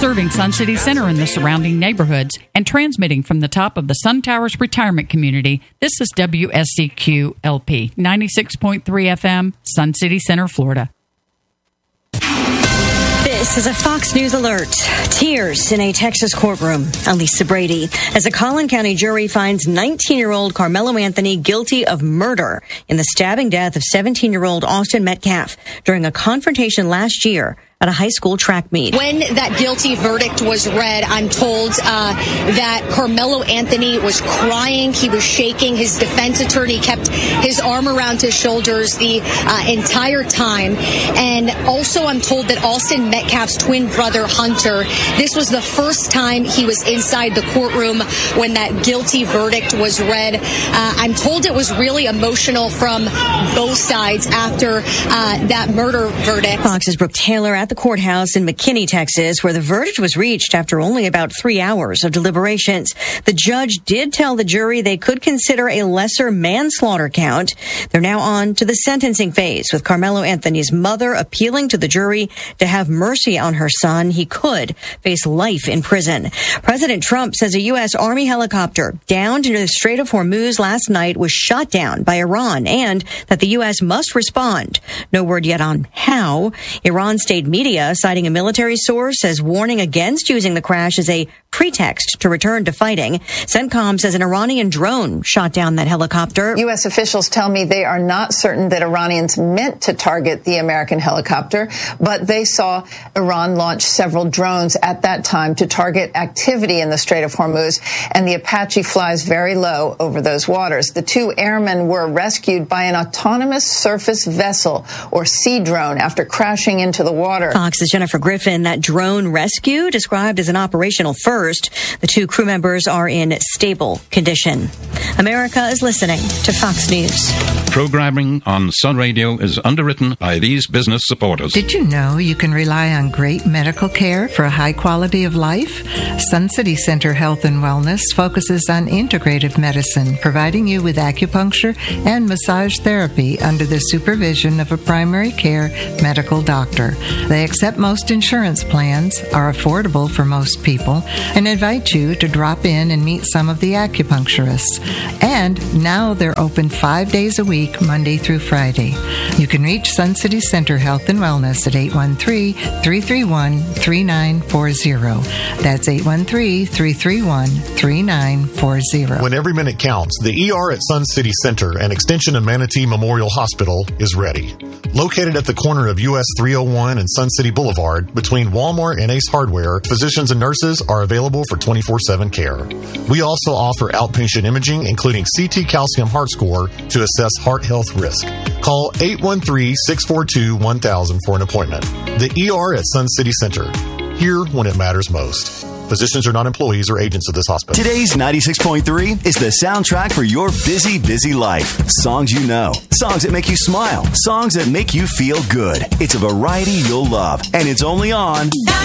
serving Sun City Center and the surrounding neighborhoods and transmitting from the top of the Sun Towers retirement community. This is WSCQ LP 96.3 FM, Sun City Center, Florida. This is a Fox News alert. Tears in a Texas courtroom. Alisa Brady, as a Collin County jury finds 19-year-old Carmelo Anthony guilty of murder in the stabbing death of 17-year-old Austin Metcalf during a confrontation last year at a high school track meet. When that guilty verdict was read, I'm told that Carmelo Anthony was crying. He was shaking. His defense attorney kept his arm around his shoulders the entire time. And also I'm told that Austin Metcalf's twin brother, Hunter, this was the first time he was inside the courtroom when that guilty verdict was read. I'm told it was really emotional from both sides after that murder verdict. Fox's Brooke Taylor at the courthouse in McKinney, Texas, where the verdict was reached after only about 3 hours of deliberations. The judge did tell the jury they could consider a lesser manslaughter count. They're now on to the sentencing phase, with Carmelo Anthony's mother appealing to the jury to have mercy on her son. He could face life in prison. President Trump says a U.S. Army helicopter downed near the Strait of Hormuz last night was shot down by Iran, and that the U.S. must respond. No word yet on how. Iran state media, citing a military source, says warning against using the crash as a pretext to return to fighting. CENTCOM says an Iranian drone shot down that helicopter. U.S. officials tell me they are not certain that Iranians meant to target the American helicopter, but they saw Iran launch several drones at that time to target activity in the Strait of Hormuz, and the Apache flies very low over those waters. The two airmen were rescued by an autonomous surface vessel, or sea drone, after crashing into the water. Fox's Jennifer Griffin. That drone rescue described as an operational first. The two crew members are in stable condition. America is listening to Fox News. Programming on Sun Radio is underwritten by these business supporters. Did you know you can rely on great medical care for a high quality of life? Sun City Center Health and Wellness focuses on integrative medicine, providing you with acupuncture and massage therapy under the supervision of a primary care medical doctor. They accept most insurance plans, are affordable for most people, and invite you to drop in and meet some of the acupuncturists. And now they're open 5 days a week, Monday through Friday. You can reach Sun City Center Health and Wellness at 813-331-3940. That's 813-331-3940. When every minute counts, the ER at Sun City Center, an extension of Manatee Memorial Hospital, is ready. Located at the corner of US 301 and Sun City Boulevard, between Walmart and Ace Hardware, physicians and nurses are available for 24/7 care. We also offer outpatient imaging, including CT calcium heart score, to assess heart health risk. Call 813-642-1000 for an appointment. The ER at Sun City Center. Here when it matters most. Physicians are not employees or agents of this hospital. Today's 96.3 is the soundtrack for your busy, busy life. Songs you know. Songs that make you smile. Songs that make you feel good. It's a variety you'll love. And it's only on